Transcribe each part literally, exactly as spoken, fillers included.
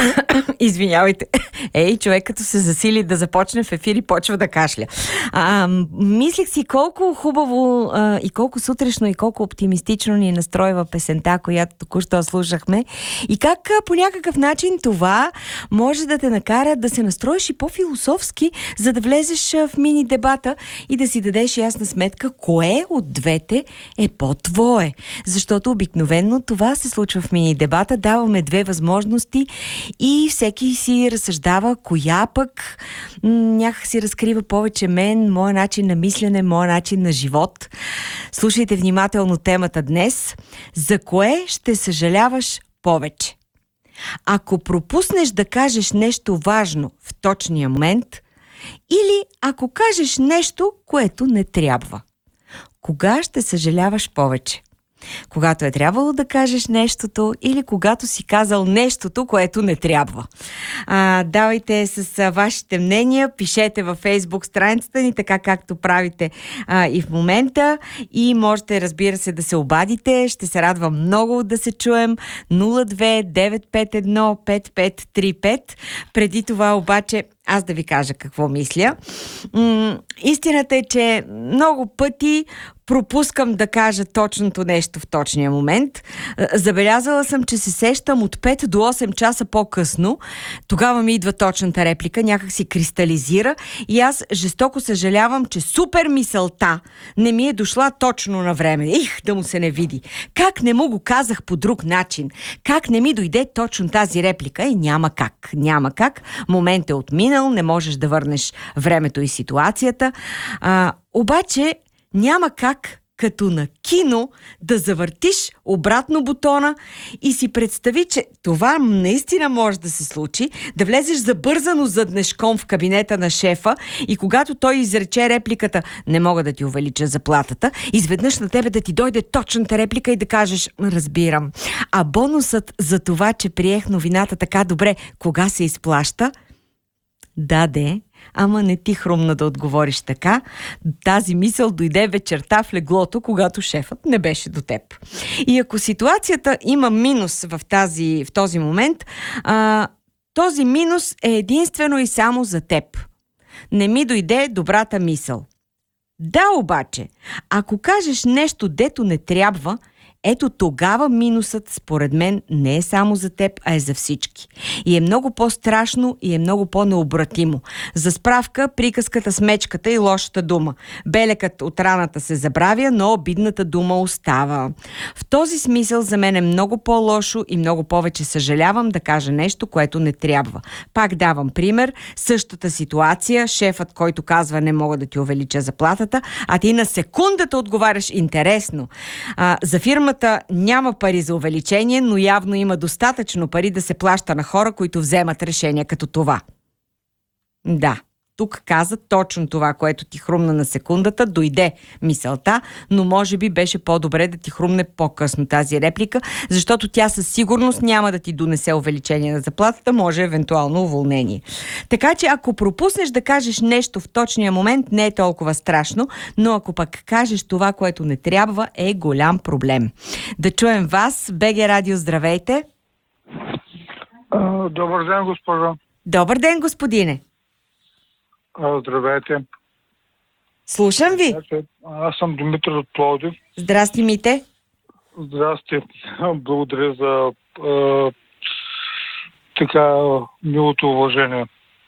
Извинявайте. Ей, човек като се засили да започне в ефир и почва да кашля. А, мислех си колко хубаво а, и колко сутрешно и колко оптимистично ни настройва песента, която току-що слушахме. И как а, по някакъв начин това може да те накара да се настроиш и по-философски, за да влезеш а, в мини-дебата и да си дадеш ясна сметка кое от двете е по-твое. Защото обикновено това се случва в мини-дебата. Даваме две възможности и всеки си разсъждава коя пък някак си разкрива повече мен, моя начин на мислене, моя начин на живот. Слушайте внимателно темата днес. За кое ще съжаляваш повече? Ако пропуснеш да кажеш нещо важно в точния момент или ако кажеш нещо, което не трябва. Кога ще съжаляваш повече? Когато е трябвало да кажеш нещото или когато си казал нещото, което не трябва. А, давайте с а, вашите мнения, пишете във Фейсбук страницата ни, така както правите а, и в момента, и можете, разбира се, да се обадите. Ще се радвам много да се чуем. нула две девет пет едно пет пет три пет. Преди това обаче аз да ви кажа какво мисля. М- истината е, че много пъти пропускам да кажа точното нещо в точния момент. Забелязала съм, че се сещам от пет до осем часа по-късно. Тогава ми идва точната реплика, някак си кристализира и аз жестоко съжалявам, че супер мисълта не ми е дошла точно на време. Их, да му се не види. Как не му го казах по друг начин? Как не ми дойде точно тази реплика? И няма как. Няма как. Момент е отминал, не можеш да върнеш времето и ситуацията. А, обаче няма как като на кино да завъртиш обратно бутона и си представи, че това наистина може да се случи, да влезеш забързано заднешком в кабинета на шефа и когато той изрече репликата "не мога да ти увелича заплатата", изведнъж на тебе да ти дойде точната реплика и да кажеш "разбирам". А бонусът за това, че приех новината така добре, кога се изплаща? Да, де. Ама не ти хрумна да отговориш така. Тази мисъл дойде вечерта в леглото, когато шефът не беше до теб. И ако ситуацията има минус в, тази, в този момент, а, този минус е единствено и само за теб. Не ми дойде добрата мисъл. Да, обаче, ако кажеш нещо, дето не трябва, ето тогава минусът, според мен, не е само за теб, а е за всички. И е много по-страшно и е много по-необратимо. За справка, приказката с мечката и лошата дума. Белекът от раната се забравя, но обидната дума остава. В този смисъл за мен е много по-лошо и много повече съжалявам да кажа нещо, което не трябва. Пак давам пример. Същата ситуация, шефът, който казва "не мога да ти увелича заплатата", а ти на секундата отговаряш "интересно". А, за фирма няма пари за увеличение, но явно има достатъчно пари да се плаща на хора, които вземат решения като това. Да, тук каза точно това, което ти хрумна на секундата, дойде мисълта, но може би беше по-добре да ти хрумне по-късно тази реплика, защото тя със сигурност няма да ти донесе увеличение на заплатата, може евентуално уволнение. Така че ако пропуснеш да кажеш нещо в точния момент, не е толкова страшно, но ако пък кажеш това, което не трябва, е голям проблем. Да чуем вас. БГ Радио, здравейте! Добър ден, госпожо. Добър ден, господине! Здравейте. Слушам ви. Аз съм Димитър от Пловдив. Здрасти, Мите. Здрасти. Благодаря за е, така милото уважение.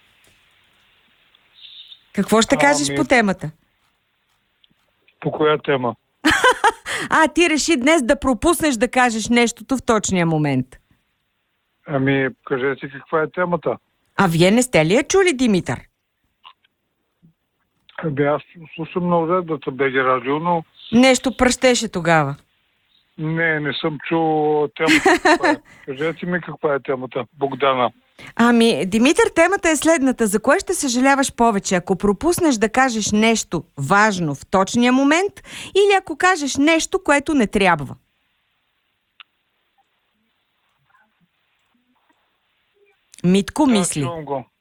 Какво ще кажеш ами... по темата? По коя тема? А, ти реши днес да пропуснеш да кажеш нещото в точния момент. Ами, кажете каква е темата. А вие не сте ли я чули, Димитър? Ами аз слушам на уредбата БГ Радио, но... Нещо пръщеше тогава. Не, не съм чул темата. Кажете ми каква е темата, Богдана. Ами, Димитър, темата е следната. За кое ще съжаляваш повече? Ако пропуснеш да кажеш нещо важно в точния момент или ако кажеш нещо, което не трябва? Митко мисли. Да, чувам го.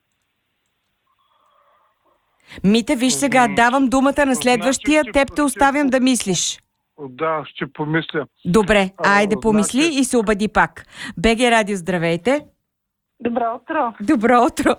Мите, виж сега, давам думата на следващия, Значи, теб те оставям да мислиш. Да, ще помисля. Добре, айде А, помисли значи... и се обади пак. БГ Радио, здравейте. Добро утро! Добро утро!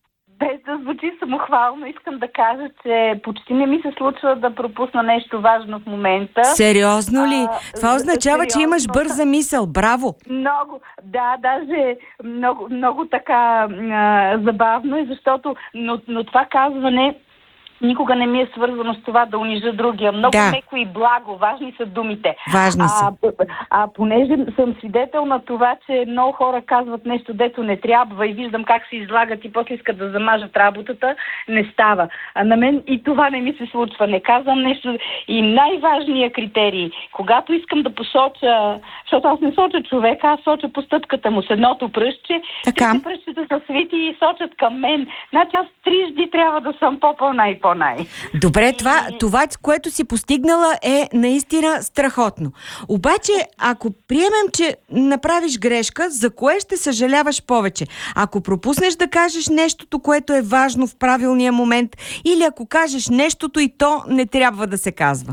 Без да звучи самохвално, искам да кажа, че почти не ми се случва да пропусна нещо важно в момента. Сериозно ли? А, Това означава, сериозно. че имаш бърза мисъл. Браво! Много, да, даже много, много така а, забавно е, защото, но, но това казване никога не ми е свързано с това да унижа другия. Много Да. меко и благо, важни са думите. Важни са. А, а понеже съм свидетел на това, че много хора казват нещо, дето не трябва и виждам как се излагат и после искат да замажат работата, не става. А на мен и това не ми се случва. Не казвам нещо. И най-важният критерий, когато искам да посоча, защото аз не соча човека, аз соча постъпката му с едното пръстче, Така. трите пръстчета са свити и сочат към мен. Значи аз трижди трябва да съм по-по-най по най. Добре, това, това, което си постигнала е наистина страхотно. Обаче, ако приемем, че направиш грешка, за кое ще съжаляваш повече? Ако пропуснеш да кажеш нещото, което е важно в правилния момент, или ако кажеш нещото и то не трябва да се казва?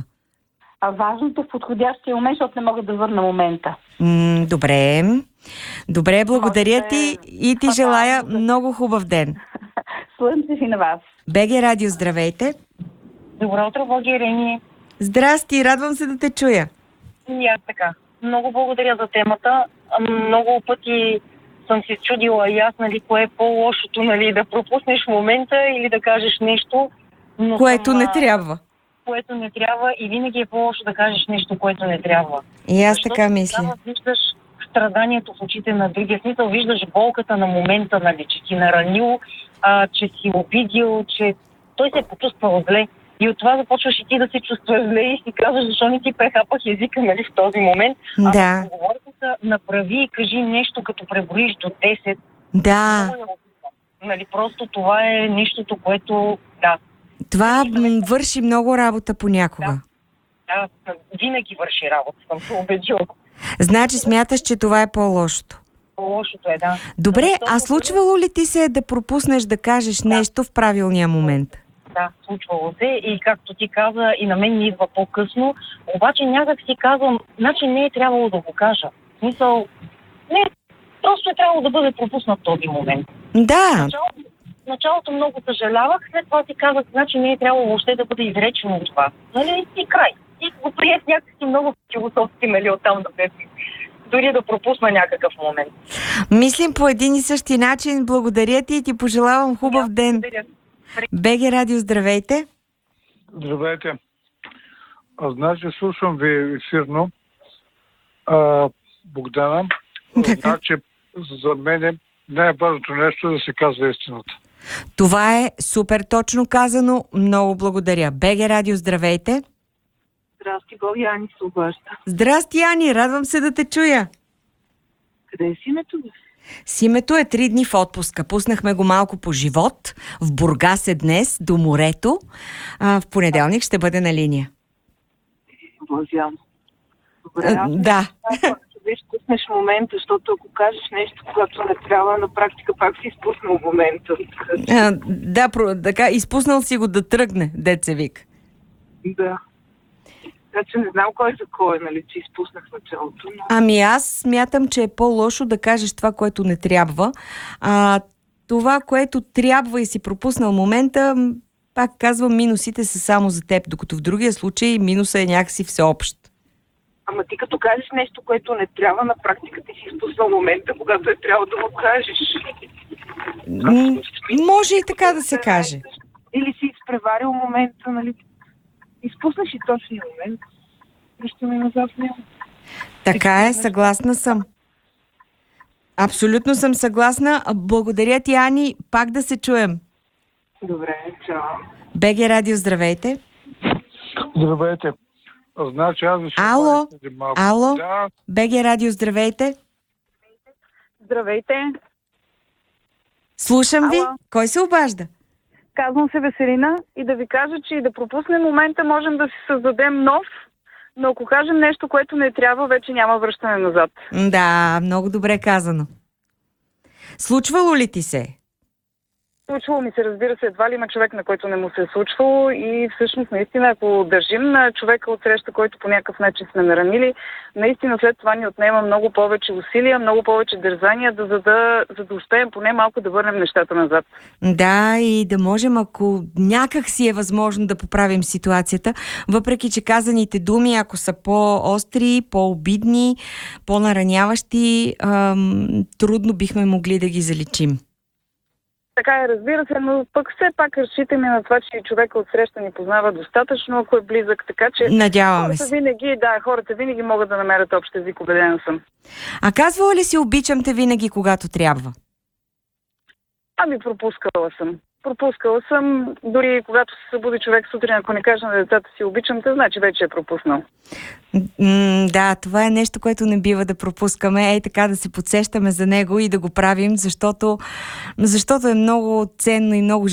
А важното в подходящия момент, защото не мога да върна момента. М, добре. Добре, благодаря Може ти и ти фатално желая да- много хубав ден. Слънце си на вас. БГ Радио, здравейте! Добро утро, Боги Ирени. Здрасти, радвам се да те чуя. И аз така. Много благодаря за темата. А, Много пъти съм се чудила и аз, нали, кое е по-лошото, нали, да пропуснеш момента или да кажеш нещо, но Което съм, не а, трябва. което не трябва и винаги е по-лошо да кажеш нещо, което не трябва. И аз Защото така мисля. тогава виждаш страданието в очите на другия. Смисъл, виждаш болката на момента, нали, че си наранил, а, че си обидил, че той се е почувствал зле. И от това започваш и ти да се чувстваш зле и си казваш, защо не ти прехапах езика, нали, в този момент. А Да, в поговорката направи и кажи нещо, като преброиш до десет. да. Много я обичам. Нали, просто това е нещото, което, да, Това м, върши много работа понякога. да, винаги върши работа, съм се убедила. Значи смяташ, че това е по-лошото. Лошото е, да. Добре, Защото, а случвало ли ти се да пропуснеш да кажеш нещо в правилния момент? Да, случвало се и както ти каза, и на мен ми идва по-късно, обаче някак си казвам, значи не е трябвало да го кажа. В смисъл, не, просто е трябвало да бъде пропуснат този момент. Да, Началото, в началото много съжалявах, след това си казах, значи не е трябвало въобще да бъде изречено от това. Нали, и край. И го приех някакси много философски, нали, оттам да се дори да пропусна някакъв момент. мислим по един и същи начин. Благодаря ти и ти пожелавам хубав ден. Благодаря. БГ Радио, здравейте! Здравейте. А, значи, слушам ви ефирно. А, Богдана. Значи, за мен най-важното нещо е да се казва истината. Това е супер точно казано. Много благодаря. БГ Радио, здравейте! Здрасти, Боги, Ани се обажда. Здрасти, Ани! Радвам се да те чуя. Къде е синето ви? Симето е три дни в отпуска. Пуснахме го малко по живот. В Бургас е днес, до морето. А, в понеделник ще бъде на линия. Блажано. Добре, А, аз не да. знам, че виж пуснеш момента, защото ако кажеш нещо, когато не трябва, на практика пак си изпуснал момента. А, да, про, така, изпуснал си го да тръгне, деца вик. Да. Така че не знам кой за кой, нали, че изпуснах началото. Но... Ами аз смятам, че е по-лошо да кажеш това, което не трябва. А това, което трябва и си пропуснал момента, м, пак казвам, минусите са само за теб, докато в другия случай минуса е някакси всеобщ. Ама ти като кажеш нещо, което не трябва, на практика ти си изпуснал момента, когато е трябва да го кажеш. М, може и така да се каже. Или си изпреварил момента, нали? Изпуснеш и точния момент. Връщаме назад в него. Така е, съгласна съм. Абсолютно съм съгласна. Благодаря ти, Ани. Пак да се чуем. Добре, чао. БГ Радио, здравейте. Здравейте. А, значи, аз ви се Ало? обадих преди малко. Ало? Да, БГ Радио, здравейте. Здравейте, Слушам ви. Ало? Кой се обажда? казвам се Веселина и да ви кажа, че и да пропуснем момента можем да си създадем нов, но ако кажем нещо, което не трябва, вече няма връщане назад. Да, много добре казано. Случвало ли ти се? Случвало ми се, разбира се, едва ли има човек, на който не му се е случвало и всъщност наистина, ако държим на човека от среща, който по някакъв начин сме наранили, наистина след това ни отнема много повече усилия, много повече дързания, да, за, да, за да успеем поне малко да върнем нещата назад. Да, и да можем, ако някак си е възможно да поправим ситуацията, въпреки че казаните думи, ако са по-остри, по-обидни, по-нараняващи, ам, трудно бихме могли да ги заличим. Така е, разбира се, но пък все пак разчитаме на това, че човека от среща ни познава достатъчно, ако е близък, така че Надяваме хората се. винаги, да, хората винаги могат да намерят общ език, убедена съм. А казвала ли си обичам те винаги, когато трябва? Ами пропускала съм. Пропускала съм, дори когато се събуди човек сутрин, ако не каже на децата си обичам те, значи вече е пропуснал. М, да, това е нещо, което не бива да пропускаме. Ей така да се подсещаме за него и да го правим, защото, защото е много ценно и много